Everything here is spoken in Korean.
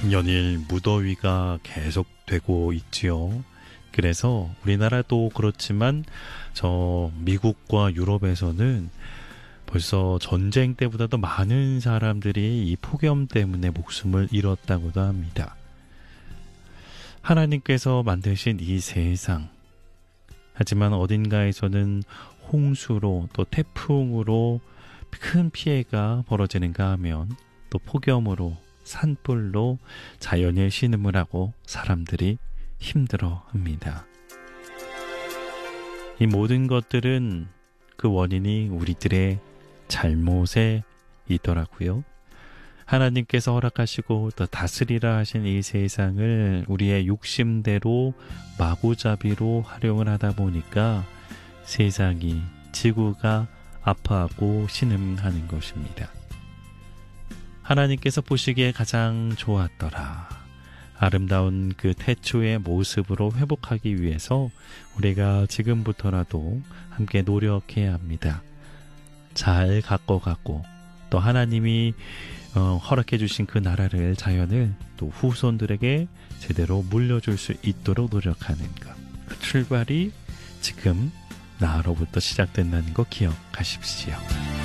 연일 무더위가 계속되고 있지요. 그래서 우리나라도 그렇지만 미국과 유럽에서는 벌써 전쟁 때보다도 많은 사람들이 이 폭염 때문에 목숨을 잃었다고도 합니다. 하나님께서 만드신 이 세상, 하지만 어딘가에서는 홍수로 또 태풍으로 큰 피해가 벌어지는가 하면 또 폭염으로 산불로 자연의 신음을 하고 사람들이 힘들어합니다. 이 모든 것들은 그 원인이 우리들의 잘못에 있더라고요. 하나님께서 허락하시고 또 다스리라 하신 이 세상을 우리의 욕심대로 마구잡이로 활용을 하다 보니까 세상이, 지구가 아파하고 신음하는 것입니다. 하나님께서 보시기에 가장 좋았더라. 아름다운 그 태초의 모습으로 회복하기 위해서 우리가 지금부터라도 함께 노력해야 합니다. 잘 가꿔가고 또 하나님이 허락해 주신 그 나라를, 자연을 또 후손들에게 제대로 물려줄 수 있도록 노력하는 것. 그 출발이 지금 나로부터 시작된다는 거 기억하십시오.